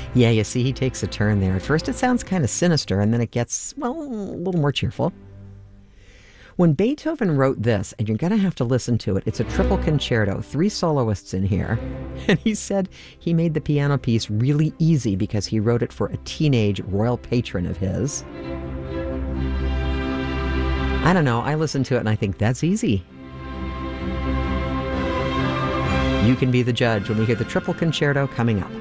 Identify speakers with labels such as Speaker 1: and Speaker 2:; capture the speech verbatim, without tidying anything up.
Speaker 1: Yeah, you see, he takes a turn there. At first it sounds kind of sinister, and then it gets, well, a little more cheerful. When Beethoven wrote this, and you're going to have to listen to it, it's a triple concerto, three soloists in here, and he said he made the piano piece really easy because he wrote it for a teenage royal patron of his. I don't know, I listen to it and I think that's easy. You can be the judge when we hear the triple concerto coming up.